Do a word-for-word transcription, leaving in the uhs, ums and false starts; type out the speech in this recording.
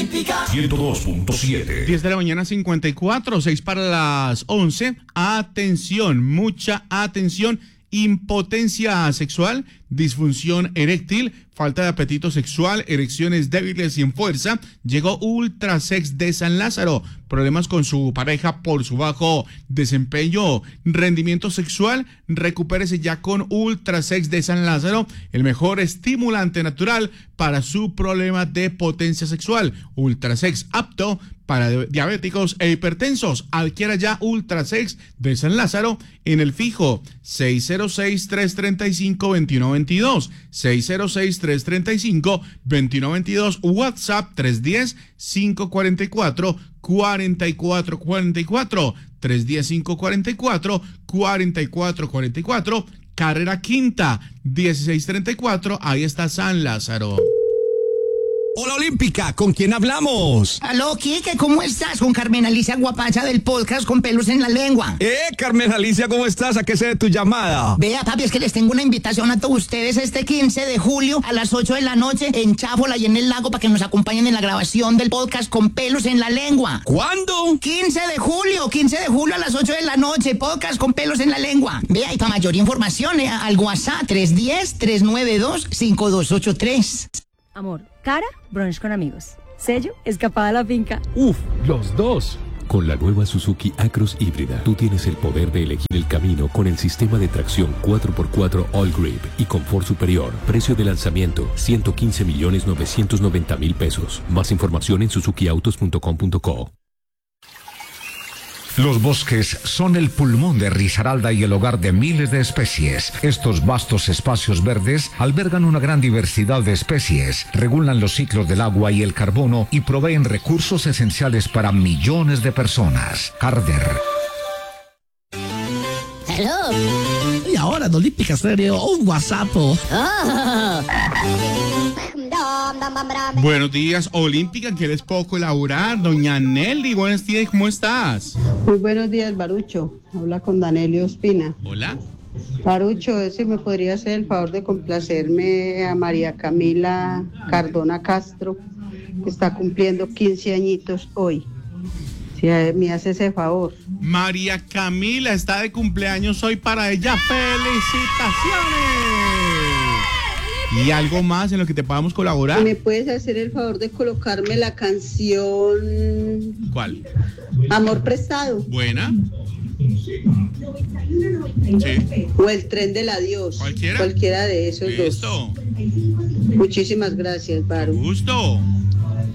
Olímpica ciento dos punto siete. diez de la mañana, cincuenta y cuatro, seis para las once. Atención, mucha atención. Impotencia sexual, disfunción eréctil, falta de apetito sexual, erecciones débiles sin fuerza. Llegó Ultrasex de San Lázaro. Problemas con su pareja por su bajo desempeño, rendimiento sexual. Recupérese ya con Ultrasex de San Lázaro, el mejor estimulante natural para su problema de potencia sexual. Ultrasex apto para diabéticos e hipertensos. Adquiera ya Ultrasex de San Lázaro en el fijo seis cero seis, tres tres cinco, dos uno dos dos, seis cero seis, tres tres cinco, dos uno dos dos, WhatsApp tres uno cero, cinco cuatro cuatro, cuatro cuatro cuatro cuatro, tres uno cero, cinco cuatro cuatro, cuatro cuatro cuatro cuatro, carrera quinta, dieciséis treinta y cuatro, ahí está San Lázaro. Hola Olímpica, ¿con quién hablamos? Aló, Quique, ¿cómo estás? Con Carmen Alicia Guapacha del podcast Con Pelos en la Lengua. Eh, Carmen Alicia, ¿cómo estás? ¿A qué se debe tu llamada? Vea, papi, es que les tengo una invitación a todos ustedes este quince de julio a las ocho de la noche en Cháfola y en el lago para que nos acompañen en la grabación del podcast Con Pelos en la Lengua. ¿Cuándo? quince de julio, quince de julio a las ocho de la noche, podcast Con Pelos en la Lengua. Vea, y para mayor información, eh, al WhatsApp tres uno cero, tres nueve dos, cinco dos ocho tres. Amor, cara, brunch con amigos. Sello, escapada a la finca. Uf, los dos. Con la nueva Suzuki Acros híbrida, tú tienes el poder de elegir el camino con el sistema de tracción cuatro por cuatro All Grip y confort superior. Precio de lanzamiento, ciento quince millones novecientos noventa mil pesos. Más información en suzuki autos punto com punto co. Los bosques son el pulmón de Risaralda y el hogar de miles de especies. Estos vastos espacios verdes albergan una gran diversidad de especies, regulan los ciclos del agua y el carbono y proveen recursos esenciales para millones de personas. Carder. Hello. Y ahora en Olímpica Estéreo, un WhatsApp. Oh. Buenos días, Olímpica, ¿quieres poco elaborar? Doña Nelly, buenos días, ¿cómo estás? Muy buenos días, Barucho. Habla con Danelio Espina. Hola. Barucho, si me podría hacer el favor de complacerme a María Camila Cardona Castro, que está cumpliendo quince añitos hoy. Si me hace ese favor. María Camila está de cumpleaños hoy, para ella. ¡Felicitaciones! ¿Y algo más en lo que te podamos colaborar? ¿Me puedes hacer el favor de colocarme la canción? ¿Cuál? Amor Prestado. Buena. Sí. O El Tren del Adiós. ¿Cualquiera? Cualquiera de esos Listo. dos. Muchísimas gracias, Baru. Gusto.